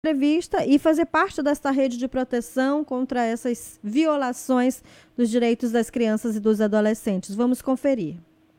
prevista e fazer parte desta rede de proteção contra essas violações dos direitos das crianças e dos adolescentes. Vamos conferir.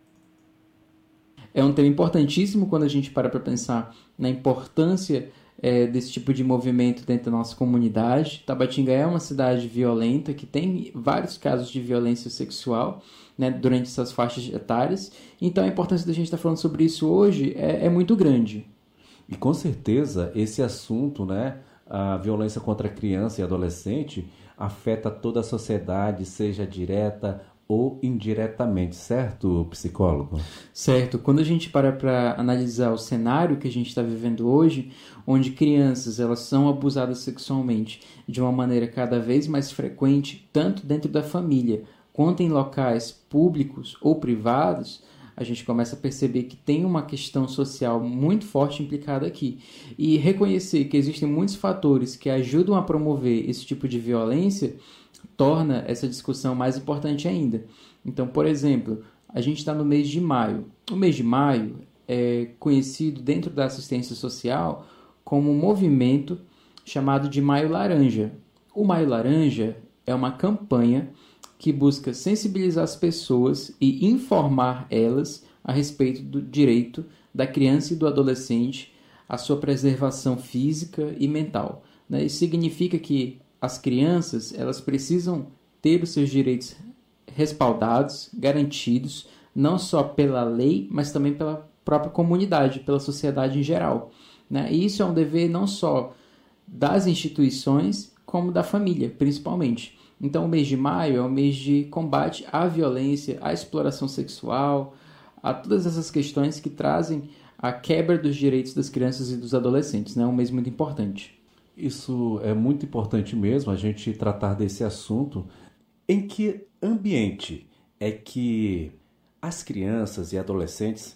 É um tema importantíssimo quando a gente para pensar na importância desse tipo de movimento dentro da nossa comunidade. Tabatinga é uma cidade violenta que tem vários casos de violência sexual, né, durante essas faixas etárias. Então a importância da gente estar falando sobre isso hoje é muito grande. E com certeza esse assunto, né, a violência contra a criança e adolescente, afeta toda a sociedade, seja direta ou indiretamente, certo, psicólogo? Certo. Quando a gente para analisar o cenário que a gente está vivendo hoje, onde crianças elas são abusadas sexualmente de uma maneira cada vez mais frequente, tanto dentro da família quanto em locais públicos ou privados, a gente começa a perceber que tem uma questão social muito forte implicada aqui. E reconhecer que existem muitos fatores que ajudam a promover esse tipo de violência torna essa discussão mais importante ainda. Então, por exemplo, a gente está no mês de maio. O mês de maio é conhecido dentro da assistência social como um movimento chamado de Maio Laranja. O Maio Laranja é uma campanha que busca sensibilizar as pessoas e informar elas a respeito do direito da criança e do adolescente à sua preservação física e mental. Isso significa que as crianças elas precisam ter os seus direitos respaldados, garantidos, não só pela lei, mas também pela própria comunidade, pela sociedade em geral. E isso é um dever não só das instituições, como da família, principalmente. Então, o mês de maio é um mês de combate à violência, à exploração sexual, a todas essas questões que trazem a quebra dos direitos das crianças e dos adolescentes. É um mês muito importante. Isso é muito importante mesmo, a gente tratar desse assunto. Em que ambiente é que as crianças e adolescentes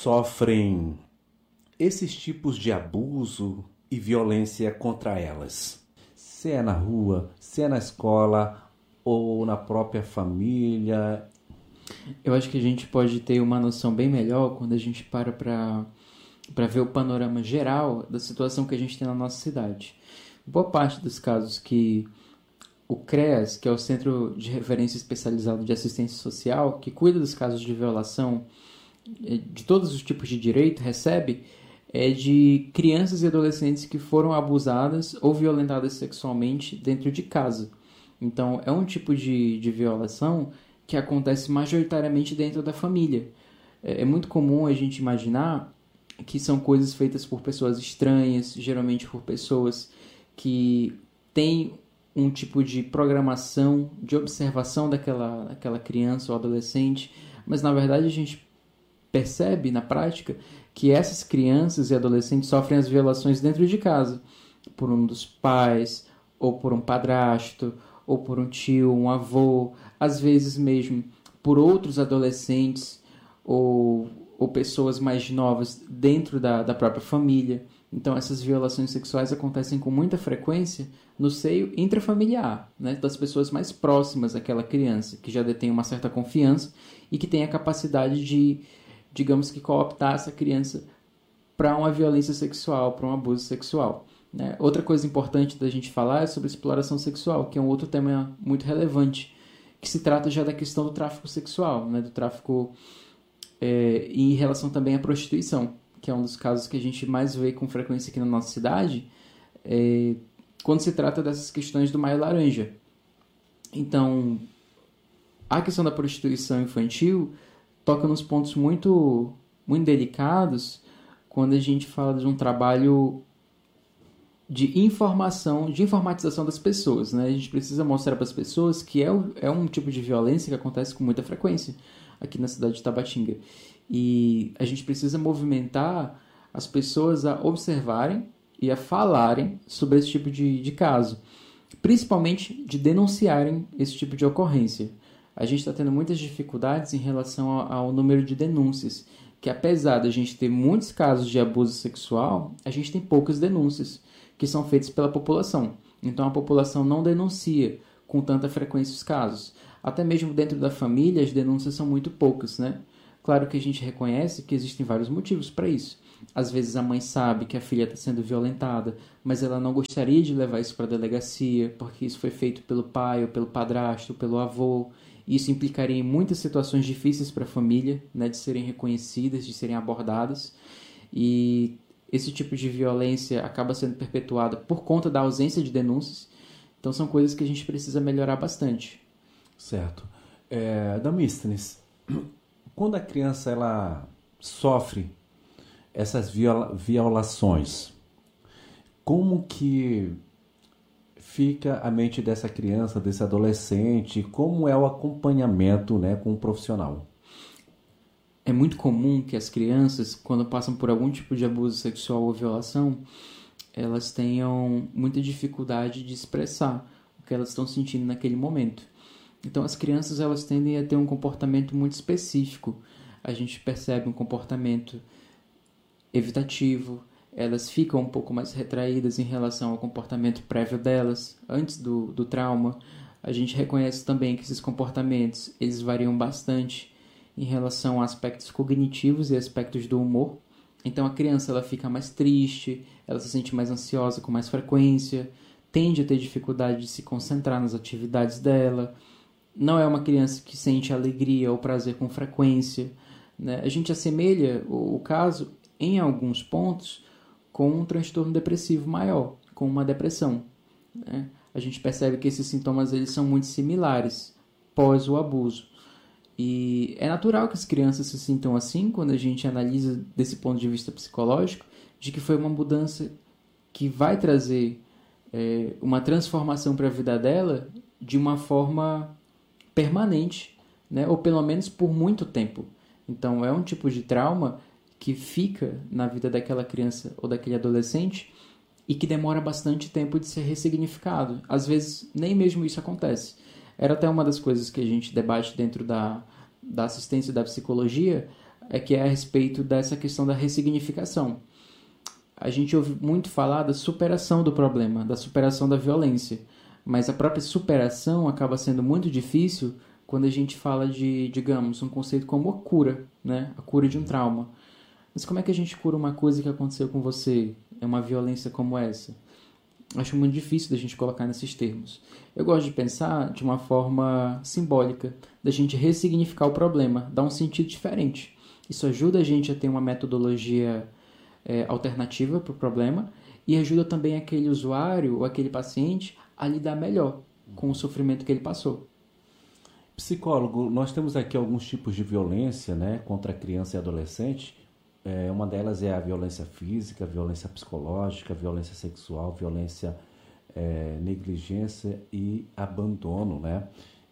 sofrem esses tipos de abuso e violência contra elas? Se é na rua, se é na escola ou na própria família? Eu acho que a gente pode ter uma noção bem melhor quando a gente para ver o panorama geral da situação que a gente tem na nossa cidade. Boa parte dos casos que o CREAS, que é o Centro de Referência Especializado de Assistência Social, que cuida dos casos de violação de todos os tipos de direito, recebe é de crianças e adolescentes que foram abusadas ou violentadas sexualmente dentro de casa. Então, é um tipo de violação que acontece majoritariamente dentro da família. É muito comum a gente imaginar que são coisas feitas por pessoas estranhas, geralmente por pessoas que têm um tipo de programação, de observação daquela criança ou adolescente, mas na verdade a gente percebe na prática que essas crianças e adolescentes sofrem as violações dentro de casa, por um dos pais, ou por um padrasto, ou por um tio, um avô, às vezes mesmo por outros adolescentes ou pessoas mais novas dentro da própria família. Então essas violações sexuais acontecem com muita frequência no seio intrafamiliar, das pessoas mais próximas àquela criança, que já detém uma certa confiança e que tem a capacidade de, digamos que, cooptar essa criança para uma violência sexual, para um abuso sexual. Outra coisa importante da gente falar é sobre exploração sexual, que é um outro tema muito relevante, que se trata já da questão do tráfico sexual, do tráfico em relação também à prostituição, que é um dos casos que a gente mais vê com frequência aqui na nossa cidade, quando se trata dessas questões do Maio Laranja. Então, a questão da prostituição infantil toca nos pontos muito, muito delicados quando a gente fala de um trabalho de informação, de informatização das pessoas. A gente precisa mostrar para as pessoas que é um tipo de violência que acontece com muita frequência aqui na cidade de Tabatinga. E a gente precisa movimentar as pessoas a observarem e a falarem sobre esse tipo de caso, principalmente de denunciarem esse tipo de ocorrência. A gente está tendo muitas dificuldades em relação ao número de denúncias, que apesar de a gente ter muitos casos de abuso sexual, a gente tem poucas denúncias que são feitas pela população. Então a população não denuncia com tanta frequência os casos. Até mesmo dentro da família as denúncias são muito poucas, Claro que a gente reconhece que existem vários motivos para isso. Às vezes a mãe sabe que a filha está sendo violentada, mas ela não gostaria de levar isso para a delegacia, porque isso foi feito pelo pai, ou pelo padrasto, ou pelo avô. Isso implicaria em muitas situações difíceis para a família, né, de serem reconhecidas, de serem abordadas. E esse tipo de violência acaba sendo perpetuada por conta da ausência de denúncias. Então são coisas que a gente precisa melhorar bastante. Certo. Damístenes, quando a criança ela sofre essas violações, como que fica a mente dessa criança, desse adolescente? Como é o acompanhamento, né, com o profissional? É muito comum que as crianças, quando passam por algum tipo de abuso sexual ou violação, elas tenham muita dificuldade de expressar o que elas estão sentindo naquele momento. Então as crianças elas tendem a ter um comportamento muito específico. A gente percebe um comportamento evitativo, elas ficam um pouco mais retraídas em relação ao comportamento prévio delas, antes do trauma. A gente reconhece também que esses comportamentos eles variam bastante em relação a aspectos cognitivos e aspectos do humor. Então a criança ela fica mais triste, ela se sente mais ansiosa com mais frequência, tende a ter dificuldade de se concentrar nas atividades dela, não é uma criança que sente alegria ou prazer com frequência, né? A gente assemelha o caso, em alguns pontos, com um transtorno depressivo maior, com uma depressão, né? A gente percebe que esses sintomas eles são muito similares pós o abuso. E é natural que as crianças se sintam assim quando a gente analisa desse ponto de vista psicológico, de que foi uma mudança que vai trazer uma transformação para a vida dela de uma forma permanente, né? Ou pelo menos por muito tempo. Então é um tipo de trauma que fica na vida daquela criança ou daquele adolescente e que demora bastante tempo de ser ressignificado. Às vezes nem mesmo isso acontece. Era até uma das coisas que a gente debate dentro da assistência da psicologia, que é a respeito dessa questão da ressignificação. A gente ouve muito falar da superação do problema, da superação da violência, mas a própria superação acaba sendo muito difícil quando a gente fala de, digamos, um conceito como a cura, né? A cura de um trauma. Mas como é que a gente cura uma coisa que aconteceu com você? É uma violência como essa? Acho muito difícil da gente colocar nesses termos. Eu gosto de pensar de uma forma simbólica, da gente ressignificar o problema, dar um sentido diferente. Isso ajuda a gente a ter uma metodologia alternativa para o problema e ajuda também aquele usuário ou aquele paciente a lidar melhor com o sofrimento que ele passou. Psicólogo, nós temos aqui alguns tipos de violência, né, contra criança e adolescente. Uma delas é a violência física, a violência psicológica, a violência sexual, violência, negligência e abandono, né?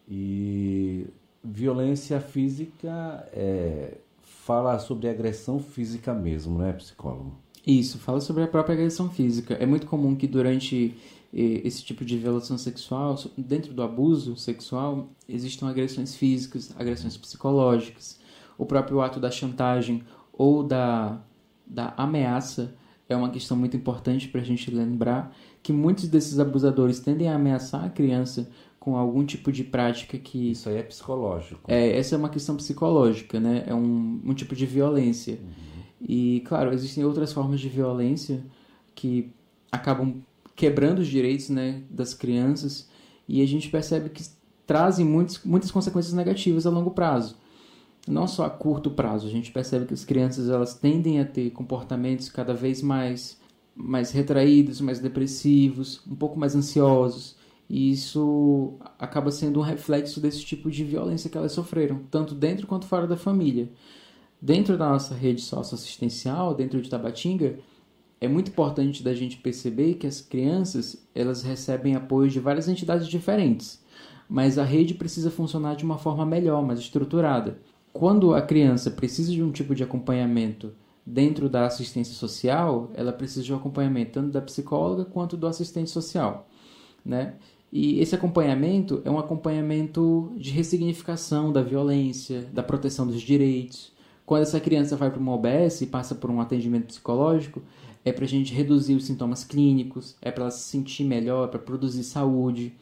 E violência física fala sobre agressão física mesmo, né, psicólogo? Isso, fala sobre a própria agressão física. É muito comum que durante esse tipo de violação sexual, dentro do abuso sexual, existam agressões físicas, agressões psicológicas, o próprio ato da chantagem ou da ameaça é uma questão muito importante para a gente lembrar que muitos desses abusadores tendem a ameaçar a criança com algum tipo de prática que... Isso aí é psicológico. Essa é uma questão psicológica, né? É um tipo de violência. E, claro, existem outras formas de violência que acabam quebrando os direitos, né, das crianças e a gente percebe que trazem muitas consequências negativas a longo prazo. Não só a curto prazo, a gente percebe que as crianças elas tendem a ter comportamentos cada vez mais retraídos, mais depressivos, um pouco mais ansiosos. E isso acaba sendo um reflexo desse tipo de violência que elas sofreram, tanto dentro quanto fora da família. Dentro da nossa rede socioassistencial, dentro de Tabatinga, é muito importante da gente perceber que as crianças elas recebem apoio de várias entidades diferentes, mas a rede precisa funcionar de uma forma melhor, mais estruturada. Quando a criança precisa de um tipo de acompanhamento dentro da assistência social, ela precisa de um acompanhamento tanto da psicóloga quanto do assistente social, né? E esse acompanhamento é um acompanhamento de ressignificação da violência, da proteção dos direitos. Quando essa criança vai para uma OBS e passa por um atendimento psicológico, é para a gente reduzir os sintomas clínicos, é para ela se sentir melhor, para produzir saúde.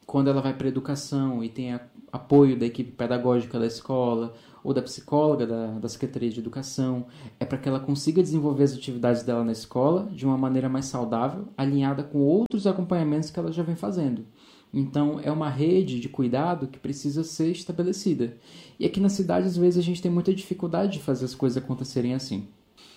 quando ela vai para a educação e tem apoio da equipe pedagógica da escola ou da psicóloga da Secretaria de Educação, é para que ela consiga desenvolver as atividades dela na escola de uma maneira mais saudável, alinhada com outros acompanhamentos que ela já vem fazendo. Então, é uma rede de cuidado que precisa ser estabelecida. E aqui na cidade, às vezes, a gente tem muita dificuldade de fazer as coisas acontecerem assim.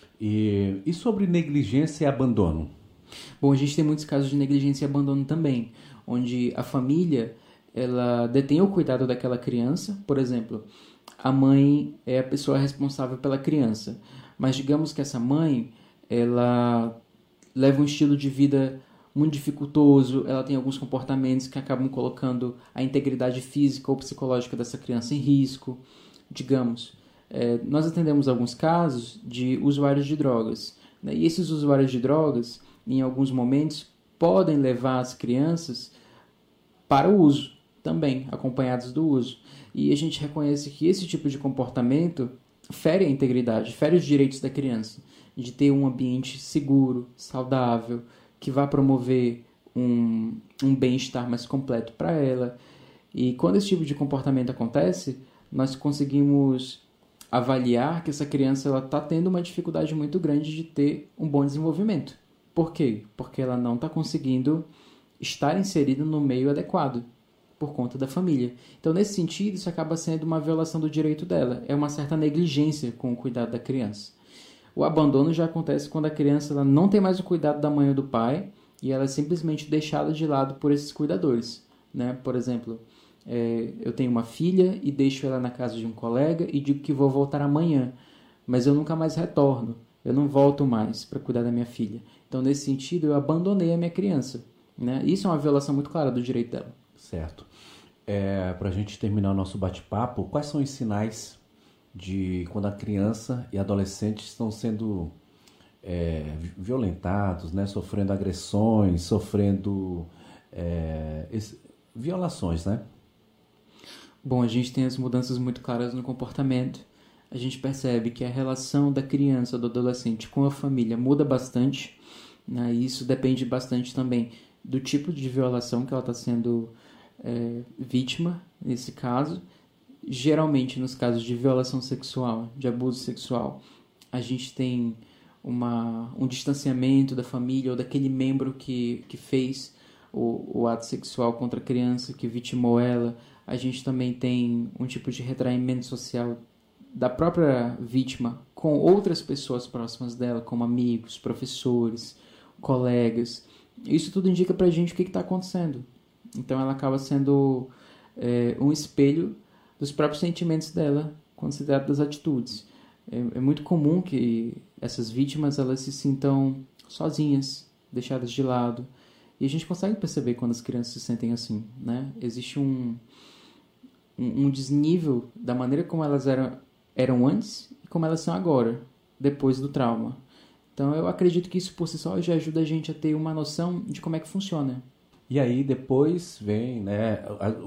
E sobre negligência e abandono? Bom, a gente tem muitos casos de negligência e abandono também, onde a família ela detém o cuidado daquela criança. Por exemplo, a mãe é a pessoa responsável pela criança, mas digamos que essa mãe ela leva um estilo de vida muito dificultoso, ela tem alguns comportamentos que acabam colocando a integridade física ou psicológica dessa criança em risco. Digamos, nós atendemos alguns casos de usuários de drogas, né? E esses usuários de drogas, em alguns momentos, podem levar as crianças para o uso também, acompanhados do uso. E a gente reconhece que esse tipo de comportamento fere a integridade, fere os direitos da criança, de ter um ambiente seguro, saudável, que vá promover um bem-estar mais completo para ela. E quando esse tipo de comportamento acontece, nós conseguimos avaliar que essa criança está tendo uma dificuldade muito grande de ter um bom desenvolvimento. Por quê? Porque ela não está conseguindo estar inserida no meio adequado, por conta da família. Então, nesse sentido, isso acaba sendo uma violação do direito dela. É uma certa negligência com o cuidado da criança. O abandono já acontece quando a criança ela não tem mais o cuidado da mãe ou do pai e ela é simplesmente deixada de lado por esses cuidadores, né? Por exemplo, eu tenho uma filha e deixo ela na casa de um colega e digo que vou voltar amanhã, mas eu nunca mais retorno. Eu não volto mais para cuidar da minha filha. Então, nesse sentido, eu abandonei a minha criança, né? Isso é uma violação muito clara do direito dela. Certo. Para a gente terminar o nosso bate-papo, quais são os sinais de quando a criança e adolescente estão sendo violentados, né? Sofrendo agressões, sofrendo violações, né? Bom, a gente tem as mudanças muito claras no comportamento. A gente percebe que a relação da criança ou do adolescente com a família muda bastante, né? E isso depende bastante também do tipo de violação que ela está sendo vítima, nesse caso. Geralmente, nos casos de violação sexual, de abuso sexual, a gente tem um distanciamento da família ou daquele membro que fez o ato sexual contra a criança, que vitimou ela. A gente também tem um tipo de retraimento social da própria vítima com outras pessoas próximas dela, como amigos, professores, colegas. Isso tudo indica pra gente o que está acontecendo. Então ela acaba sendo um espelho dos próprios sentimentos dela quando se trata das atitudes. É muito comum que essas vítimas elas se sintam sozinhas, deixadas de lado. E a gente consegue perceber quando as crianças se sentem assim, né? Existe um desnível da maneira como elas eram antes e como elas são agora, depois do trauma. Então eu acredito que isso por si só já ajuda a gente a ter uma noção de como é que funciona. E aí depois vem, né,